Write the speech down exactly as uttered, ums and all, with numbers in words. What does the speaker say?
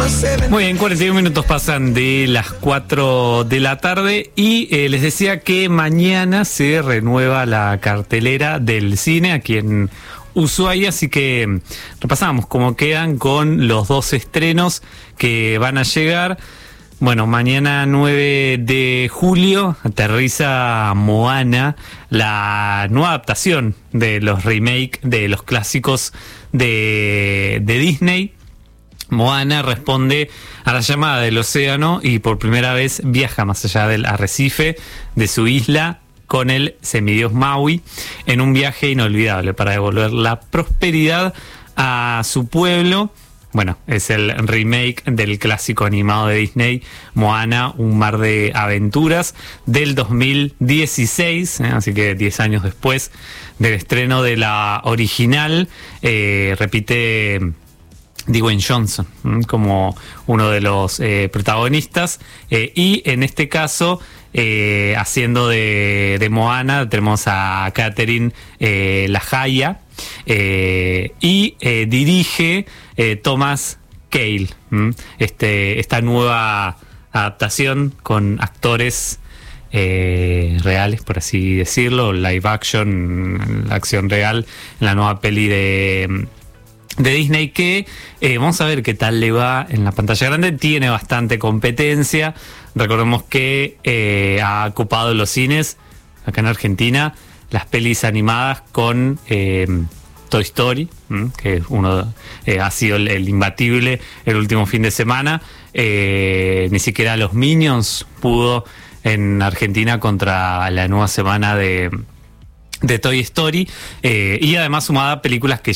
Muy bien, cuarenta y un minutos pasan de las cuatro de la tarde y eh, les decía que mañana se renueva la cartelera del cine aquí en Ushuaia, así que repasamos cómo quedan con los dos estrenos que van a llegar. Bueno, mañana nueve de julio aterriza Moana, la nueva adaptación de los remake de los clásicos de, de Disney. Moana responde a la llamada del océano y por primera vez viaja más allá del arrecife de su isla con el semidios Maui en un viaje inolvidable para devolver la prosperidad a su pueblo. Bueno, es el remake del clásico animado de Disney, Moana, un mar de aventuras, del dos mil dieciséis, ¿eh? Así que diez años después del estreno de la original. Eh, repite Dwayne Johnson ¿m? como uno de los eh, protagonistas, eh, y en este caso eh, haciendo de, de Moana tenemos a Catherine eh, LaHaya, eh, y eh, dirige eh, Thomas Cale, ¿m? este esta nueva adaptación con actores eh, reales, por así decirlo, live action, la acción real, en la nueva peli de de Disney, que eh, vamos a ver qué tal le va en la pantalla grande. Tiene bastante competencia. Recordemos que eh, ha ocupado los cines acá en Argentina las pelis animadas con eh, Toy Story, ¿m? que uno eh, ha sido el, el imbatible el último fin de semana. Eh, ni siquiera los Minions pudo en Argentina contra la nueva semana de de Toy Story, eh, y además sumada a películas que